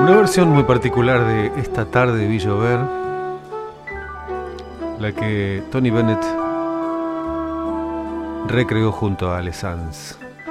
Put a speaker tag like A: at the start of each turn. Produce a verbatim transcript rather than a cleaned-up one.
A: Una versión muy particular de Esta tarde vi llover, la que Tony Bennett recreó junto a Ale Sanz.